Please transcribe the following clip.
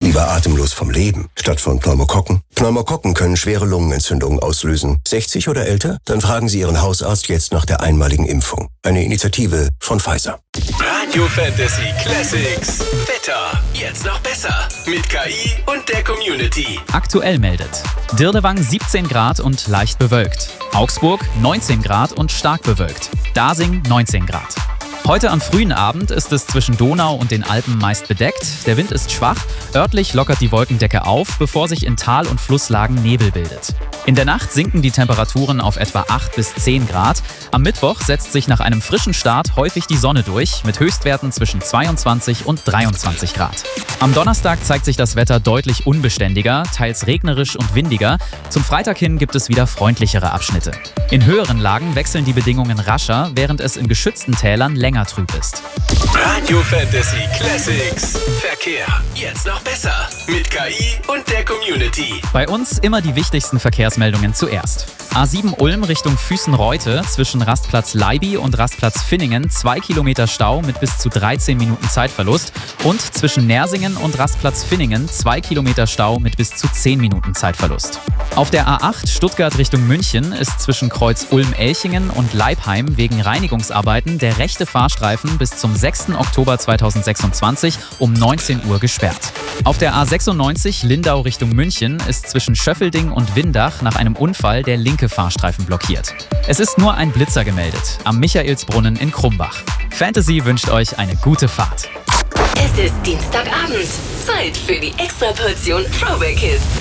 Lieber atemlos vom Leben statt von Pneumokokken? Pneumokokken können schwere Lungenentzündungen auslösen. 60 oder älter? Dann fragen Sie Ihren Hausarzt jetzt nach der einmaligen Impfung. Eine Initiative von Pfizer. Radio Fantasy Classics. Wetter. Jetzt noch besser. Mit KI und der Community. Aktuell meldet Dirlewang 17 Grad und leicht bewölkt. Augsburg 19 Grad und stark bewölkt. Dasing 19 Grad. Heute am frühen Abend ist es zwischen Donau und den Alpen meist bedeckt. Der Wind ist schwach. Örtlich lockert die Wolkendecke auf, bevor sich in Tal- und Flusslagen Nebel bildet. In der Nacht sinken die Temperaturen auf etwa 8 bis 10 Grad. Am Mittwoch setzt sich nach einem frischen Start häufig die Sonne durch, mit Höchstwerten zwischen 22 und 23 Grad. Am Donnerstag zeigt sich das Wetter deutlich unbeständiger, teils regnerisch und windiger. Zum Freitag hin gibt es wieder freundlichere Abschnitte. In höheren Lagen wechseln die Bedingungen rascher, während es in geschützten Tälern länger trüb ist. Radio Fantasy Classics. Verkehr. Jetzt noch besser. Mit KI und der Community. Bei uns immer die wichtigsten Verkehrsmeldungen zuerst. A7 Ulm Richtung Füßenreute zwischen Rastplatz Leiby und Rastplatz Finningen 2 Kilometer Stau mit bis zu 13 Minuten Zeitverlust und zwischen Nersingen und Rastplatz Finningen 2 Kilometer Stau mit bis zu 10 Minuten Zeitverlust. Auf der A8 Stuttgart Richtung München ist zwischen Kreuz Ulm-Elchingen und Leibheim wegen Reinigungsarbeiten der rechte Fahrstreifen bis zum 6. Oktober 2026 um 19 Uhr gesperrt. Auf der A96 Lindau Richtung München ist zwischen Schöffelding und Windach nach einem Unfall der linke Fahrstreifen blockiert. Es ist nur ein Blitzer gemeldet am Michaelsbrunnen in Krumbach. Fantasy wünscht euch eine gute Fahrt. Es ist Dienstagabend. Zeit für die Extraportion Throwback Hits.